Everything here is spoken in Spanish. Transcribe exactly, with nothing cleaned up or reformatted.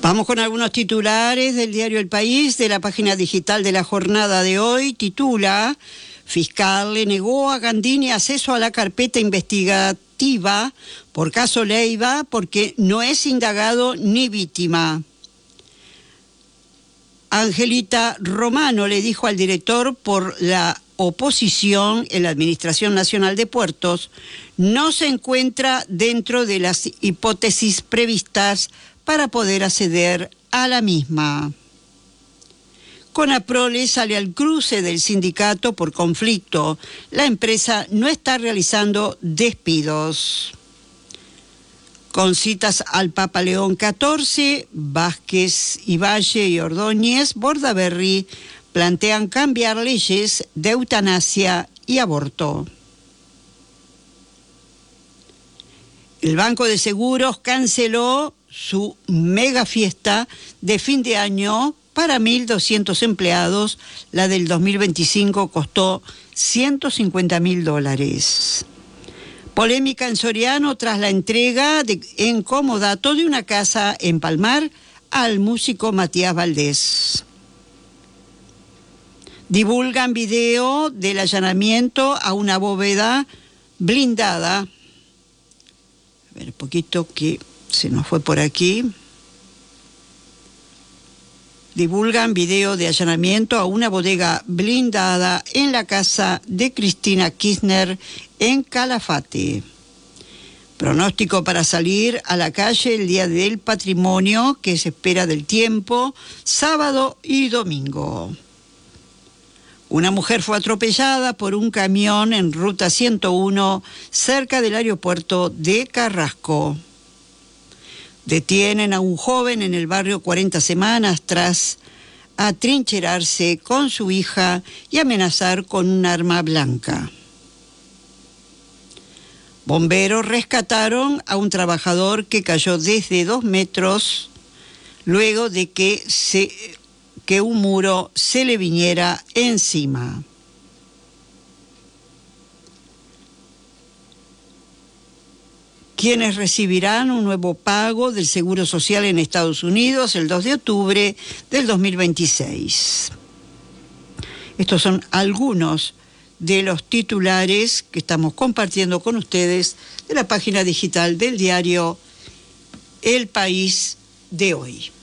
Vamos con algunos titulares del diario El País, de la página digital de la jornada de hoy. Titula: fiscal le negó a Gandini acceso a la carpeta investigativa por caso Leiva porque no es indagado ni víctima. Angelita Romano le dijo al director por la oposición en la Administración Nacional de Puertos: no se encuentra dentro de las hipótesis previstas para poder acceder a la misma. Conaprole sale al cruce del sindicato por conflicto. La empresa no está realizando despidos. Con citas al Papa León catorce, Vázquez y Valle y Ordóñez, Bordaberry plantean cambiar leyes de eutanasia y aborto. El Banco de Seguros canceló su mega fiesta de fin de año para mil doscientos empleados. La del dos mil veinticinco costó ciento cincuenta mil dólares. Polémica en Soriano tras la entrega de, en comodato de una casa en Palmar al músico Matías Valdés. Divulgan video del allanamiento a una bóveda blindada. A ver, un poquito que se nos fue por aquí. Divulgan video de allanamiento a una bodega blindada en la casa de Cristina Kirchner en Calafate. Pronóstico para salir a la calle el día del patrimonio, que se espera del tiempo, sábado y domingo. Una mujer fue atropellada por un camión en ruta ciento uno cerca del aeropuerto de Carrasco. Detienen a un joven en el barrio cuarenta Semanas tras atrincherarse con su hija y amenazar con un arma blanca. Bomberos rescataron a un trabajador que cayó desde dos metros luego de que, se, que un muro se le viniera encima. Quienes recibirán un nuevo pago del Seguro Social en Estados Unidos el dos de octubre del dos mil veintiséis. Estos son algunos de los titulares que estamos compartiendo con ustedes de la página digital del diario El País de hoy.